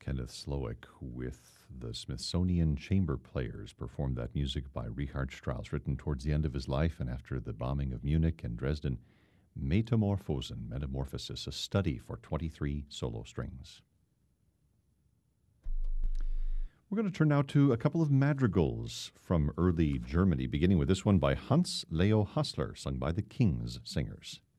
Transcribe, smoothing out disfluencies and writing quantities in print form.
Kenneth Slowick with the Smithsonian Chamber Players performed that music by Richard Strauss, written towards the end of his life and after the bombing of Munich and Dresden. Metamorphosen, Metamorphosis, a study for 23 solo strings. We're going to turn now to a couple of madrigals from early Germany, beginning with this one by Hans Leo Hassler, sung by the King's Singers.